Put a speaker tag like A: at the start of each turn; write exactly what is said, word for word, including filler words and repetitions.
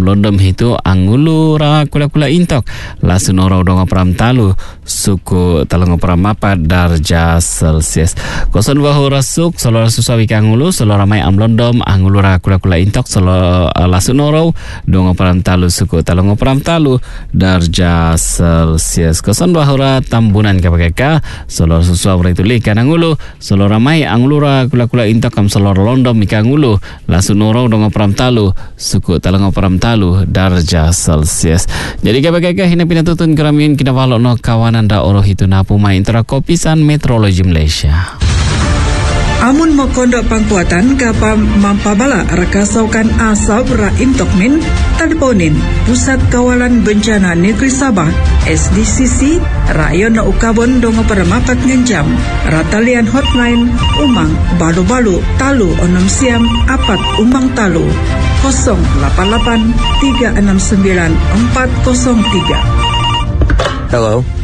A: londom hitu angulu ra kula-kula intok lasu noro dongo pram talu suku talongo pram apa darjah Celsius. Koson bahu rasuk solo susawi angulu solo ramai am londom angulu ra kula-kula intok solo lasu noro dongo pram talu suku talongo pram talu darjah Celsius. Koson bahu ra tambunan kapakeka solo susawi itu likan angulu solo ramai angulu ra kula-kula intok kam solo londom ikangulu lasu noro dongo pram talu suku talongo pram talu darjah Celsius. Jadi kapakeka hina pinatutun keramin kita walok no kawanan da oro hitu na pumai intera kopisan meteorologi Malaysia.
B: Amun mokondok pangkuatan kapa mampabala rakasaukan asap ra intokmin teleponin Pusat Kawalan Bencana Negeri Sabah S D C C rayon na ukabon dongo peramapat ngenjam ratalian hotline umang balu-balu talu onom siam apat umang talu kosong lapan lapan tiga enam sembilan empat kosong tiga.
C: Hello.